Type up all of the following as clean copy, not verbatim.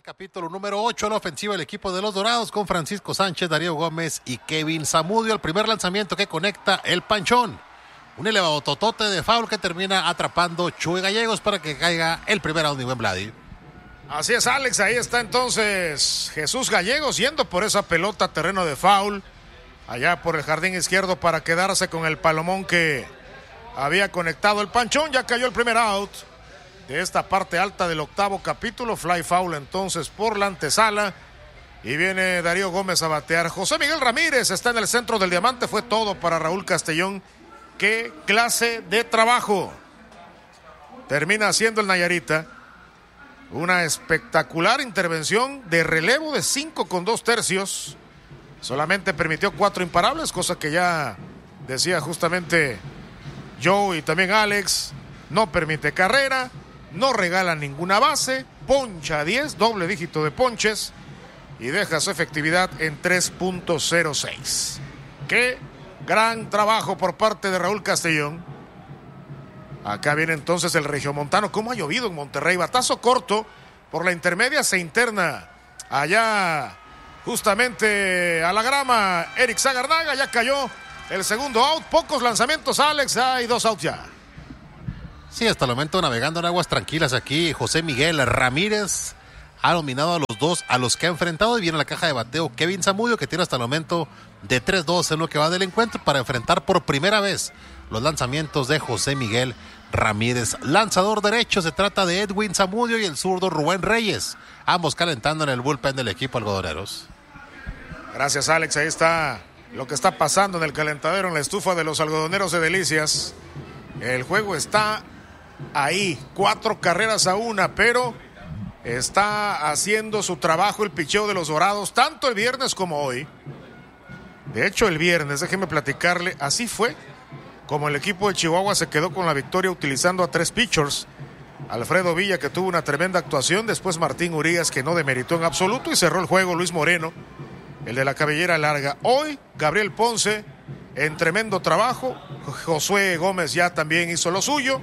Capítulo número 8, la ofensiva del equipo de los Dorados con Francisco Sánchez, Darío Gómez y Kevin Zamudio. El primer lanzamiento que conecta el panchón. Un elevado totote de foul que termina atrapando Chuy Gallegos para que caiga el primer out de buen Vladi. Así es, Alex, ahí está entonces Jesús Gallegos yendo por esa pelota terreno de foul, allá por el jardín izquierdo para quedarse con el palomón que había conectado el panchón. Ya cayó el primer out de esta parte alta del octavo capítulo, fly foul entonces por la antesala, y viene Darío Gómez a batear. José Miguel Ramírez está en el centro del diamante, fue todo para Raúl Castellón. ¡Qué clase de trabajo! Termina haciendo el Nayarita una espectacular intervención de relevo de 5 con 2 tercios. Solamente permitió 4 imparables, cosa que ya decía justamente Joe y también Alex. No permite carrera, no regala ninguna base, poncha 10, doble dígito de ponches y deja su efectividad en 3.06. ¡Qué gran trabajo por parte de Raúl Castellón! Acá viene entonces el regiomontano. ¿Cómo ha llovido en Monterrey? Batazo corto por la intermedia, se interna allá justamente a la grama Eric Zagardaga. Ya cayó el segundo out. Pocos lanzamientos, Alex. Hay 2 outs ya. Sí, hasta el momento navegando en aguas tranquilas aquí. José Miguel Ramírez ha dominado a los dos a los que ha enfrentado, y viene la caja de bateo Kevin Zamudio, que tiene hasta el momento de 3-2 en lo que va del encuentro para enfrentar por primera vez los lanzamientos de José Miguel Ramírez. Lanzador derecho se trata de Edwin Zamudio y el zurdo Rubén Reyes, ambos calentando en el bullpen del equipo algodoneros. Gracias, Alex. Ahí está lo que está pasando en el calentadero, en la estufa de los algodoneros de Delicias. El juego está ahí, 4 carreras a 1, pero está haciendo su trabajo el picheo de los Dorados, tanto el viernes como hoy. De hecho, el viernes, déjeme platicarle, así fue como el equipo de Chihuahua se quedó con la victoria utilizando a 3 pitchers. Alfredo Villa, que tuvo una tremenda actuación, después Martín Urias, que no demeritó en absoluto, y cerró el juego Luis Moreno, el de la cabellera larga. Hoy, Gabriel Ponce, en tremendo trabajo. Josué Gómez ya también hizo lo suyo.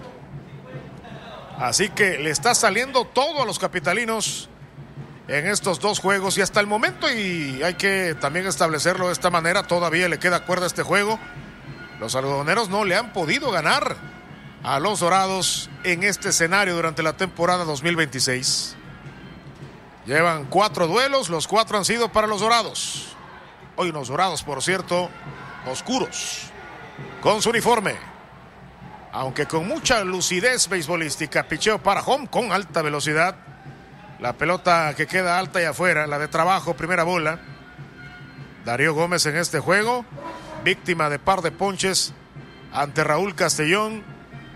Así que le está saliendo todo a los capitalinos en estos 2 juegos, y hasta el momento, y hay que también establecerlo de esta manera, todavía le queda cuerda a este juego. Los algodoneros no le han podido ganar a los Dorados en este escenario durante la temporada 2026. Llevan 4 duelos, los 4 han sido para los Dorados. Hoy unos Dorados, por cierto, oscuros, con su uniforme, aunque con mucha lucidez beisbolística. Picheo para home con alta velocidad. La pelota que queda alta y afuera, la de trabajo, primera bola. Darío Gómez en este juego, víctima de par de ponches ante Raúl Castellón.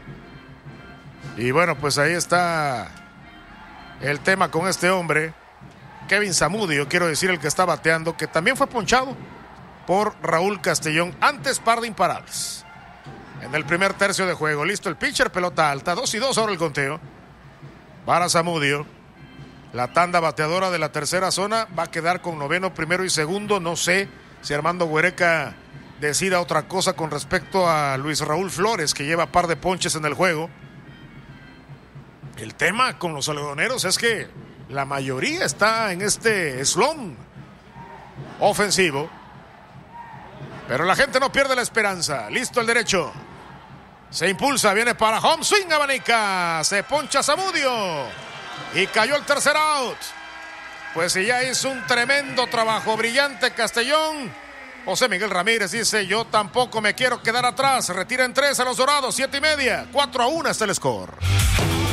Y bueno, pues ahí está el tema con este hombre, Kevin Zamudio, quiero decir, el que está bateando, que también fue ponchado por Raúl Castellón. Antes par de imparables en el primer tercio de juego. Listo el pitcher, pelota alta, 2-2 ahora el conteo para Zamudio. La tanda bateadora de la tercera zona va a quedar con noveno, primero y segundo. No sé si Armando Huereca decida otra cosa con respecto a Luis Raúl Flores, que lleva par de ponches en el juego. El tema con los algodoneros es que la mayoría está en este slump ofensivo, pero la gente no pierde la esperanza. Listo el derecho, se impulsa, viene para home, swing, abanica, se poncha Zamudio y cayó el tercer out. Pues si ya hizo un tremendo trabajo, brillante Castellón. José Miguel Ramírez dice: yo tampoco me quiero quedar atrás. Retira en 3 a los Dorados, 7:30, 4-1 está el score.